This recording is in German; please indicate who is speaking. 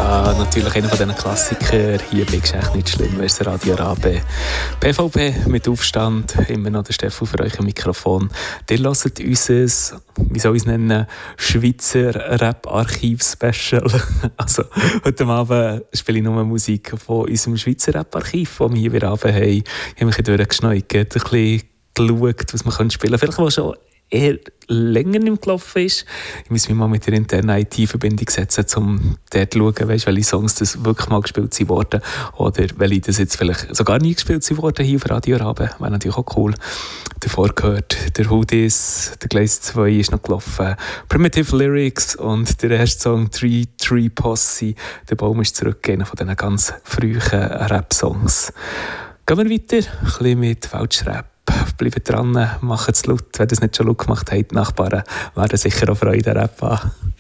Speaker 1: Natürlich einer von diesen Klassikern. Hier bist du echt nicht schlimm, ist Radio Rabe. PVP mit Aufstand, immer noch der Stefan für euch im Mikrofon. Ihr hört unser, wie soll ich es nennen, Schweizer Rap-Archiv-Special. Also, heute Abend spiele ich nur Musik von unserem Schweizer Rap-Archiv, das wir hier wieder haben. Ich habe mich durchgeschneugt, ein bisschen geschaut, was man spielen kann. Vielleicht, was schon eher länger nicht gelaufen ist. Ich muss mich mal mit der internen IT-Verbindung setzen, um dort zu schauen, welche Songs das wirklich mal gespielt worden oder welche das jetzt vielleicht sogar nie gespielt worden hier auf Radio Rabe. Wäre natürlich auch cool. Davor gehört der Hoodies, der Gleis 2 ist noch gelaufen, Primitive Lyrics und der erste Song Tree Posse. Der Baum ist zurück, einer von diesen ganz frühen Rap-Songs. Gehen wir weiter, ein bisschen mit Weltschrap. Bleibt dran, macht es laut. Wenn ihr es nicht schon laut gemacht habt, die Nachbarn werden sicher auch Freude an Rap haben.